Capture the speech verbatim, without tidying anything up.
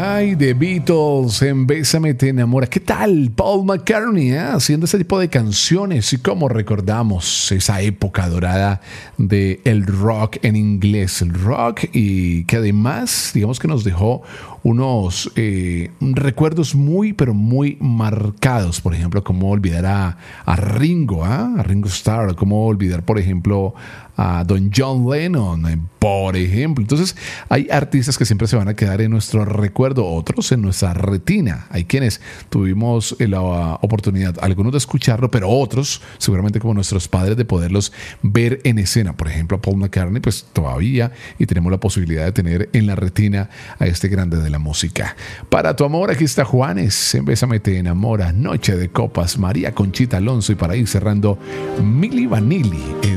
Ay, The Beatles en Bésame te enamora. ¿Qué tal? Paul McCartney, ¿eh? Haciendo ese tipo de canciones y cómo recordamos esa época dorada de el rock en inglés, el rock, y que además, digamos que nos dejó unos eh, recuerdos muy, pero muy marcados. Por ejemplo, cómo olvidar a, a Ringo, ¿eh? a Ringo Starr, cómo olvidar, por ejemplo, a Don John Lennon, eh, por ejemplo. Entonces, hay artistas que siempre se van a quedar en nuestro recuerdo, otros en nuestra retina. Hay quienes tuvimos la oportunidad, algunos de escucharlo, pero otros, seguramente como nuestros padres, de poderlos ver en escena. Por ejemplo, a Paul McCartney, pues todavía, y tenemos la posibilidad de tener en la retina a este grande de la música. Para tu amor, aquí está Juanes, en Bésame te enamora, Noche de Copas, María Conchita Alonso, y para ir cerrando, Milli Vanilli.